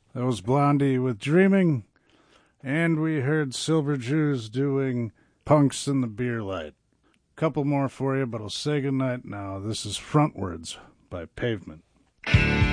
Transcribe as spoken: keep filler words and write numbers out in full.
That was Blondie with Dreaming, and we heard Silver Jews doing Punks in the Beer Light. Couple more for you, but I'll say goodnight now. This is Frontwards by Pavement.